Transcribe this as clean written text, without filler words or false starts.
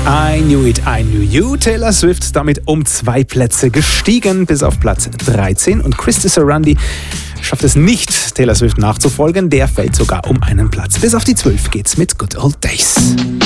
I Knew It, I Knew You. Taylor Swift damit um 2 Plätze gestiegen bis auf Platz 13. Und Christy Sarandi schafft es nicht, Taylor Swift nachzufolgen. Der fällt sogar um einen Platz. Bis auf die 12 geht's mit Good Old Days.